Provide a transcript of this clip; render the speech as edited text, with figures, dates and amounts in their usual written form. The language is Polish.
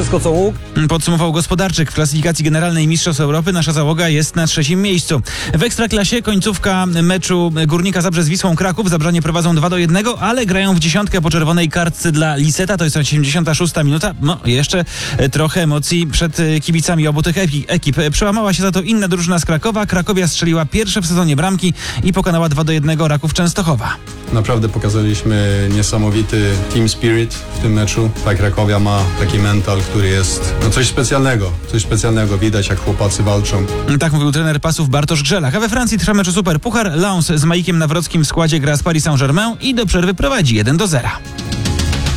wszystko co mógł. Podsumował Gospodarczyk. W klasyfikacji generalnej Mistrzostw Europy nasza załoga jest na 3. miejscu. W Ekstraklasie końcówka meczu Górnika Zabrze z Wisłą Kraków. Zabrzanie prowadzą 2-1, ale grają w dziesiątkę po czerwonej kartce dla Liseta. To jest 86 minuta. No, jeszcze trochę emocji przed kibicami obu tych ekip. Przełamała się za to inna drużyna z Krakowa. Krakowia strzeliła pierwsze w sezonie bramki i pokonała 2-1 Raków Częstochowa. Naprawdę pokazaliśmy niesamowity team spirit w tym meczu. Tak, Krakowia ma taki mental, który jest coś specjalnego. Widać, jak chłopacy walczą. Tak mówił trener Pasów Bartosz Grzelach. A we Francji trwa mecz o Superpuchar. Lens z Majkiem Nawrockim w składzie gra z Paris Saint-Germain i do przerwy prowadzi 1-0.